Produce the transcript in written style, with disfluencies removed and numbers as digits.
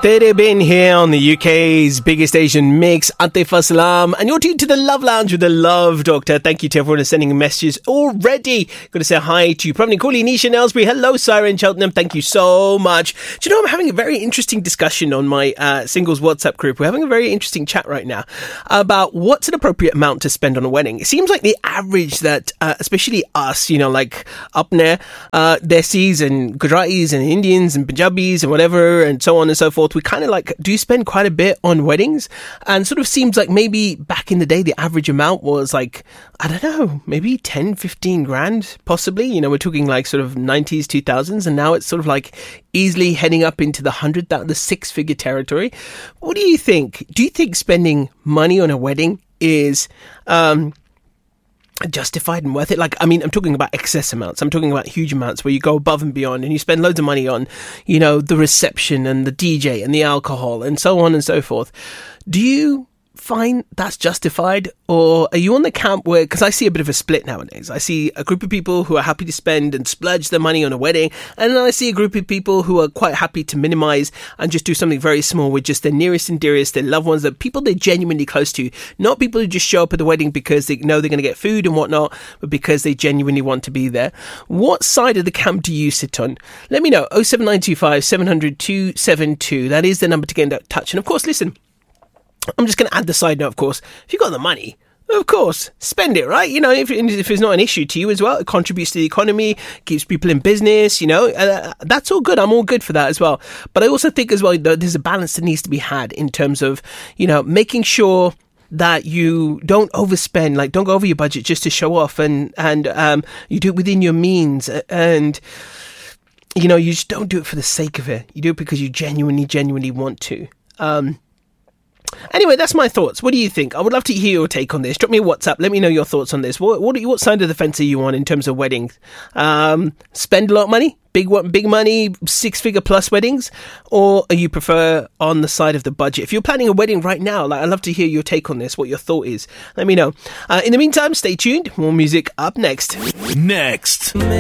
Tere Bin here on the UK's biggest Asian mix, Atif Aslam, and you're tuned to the Love Lounge with the Love Doctor. Thank you to everyone who's sending messages already. Got to say hi to Pravni Kohli, Nisha Nelsbury. Hello, Siren Cheltenham. Thank you so much. Do you know, I'm having a very interesting discussion on my singles WhatsApp group. We're having a very interesting chat right now about what's an appropriate amount to spend on a wedding. It seems like the average that, especially us, you know, like up there, Desis and Gujaratis and Indians and Punjabis and whatever and so on and so forth, we kind of like do spend quite a bit on weddings, and sort of seems like maybe back in the day the average amount was like, I don't know, maybe 10-15 grand possibly, you know, we're talking like sort of 90s 2000s, and now it's sort of like easily heading up into the six-figure territory. What do you think? Do you think spending money on a wedding is justified and worth it? Like, I mean, I'm talking about excess amounts. I'm talking about huge amounts where you go above and beyond and you spend loads of money on, you know, the reception and the DJ and the alcohol and so on and so forth. Do you find that's justified, or are you on the camp where, because I see a bit of a split nowadays, I see a group of people who are happy to spend and splurge their money on a wedding, and then I see a group of people who are quite happy to minimize and just do something very small with just their nearest and dearest, their loved ones, the people they're genuinely close to, not people who just show up at the wedding because they know they're going to get food and whatnot, but because they genuinely want to be there. What side of the camp do you sit on? Let me know. 07925 700 272. That is the number to get in touch. And of course, listen, I'm just going to add the side note, of course, if you've got the money, of course, spend it, right? You know, if it's not an issue to you as well, it contributes to the economy, keeps people in business, you know, that's all good. I'm all good for that as well. But I also think as well that there's a balance that needs to be had in terms of, you know, making sure that you don't overspend, like don't go over your budget just to show off, and you do it within your means, and you know, you just don't do it for the sake of it. You do it because you genuinely want to. Anyway, that's my thoughts. What do you think? I would love to hear your take on this. Drop me a WhatsApp. Let me know your thoughts on this. What side of the fence are you on in terms of weddings? Spend a lot of money? Big money, six-figure plus weddings? Or are you prefer on the side of the budget? If you're planning a wedding right now, like, I'd love to hear your take on this, what your thought is. Let me know. In the meantime, stay tuned. More music up next. Next.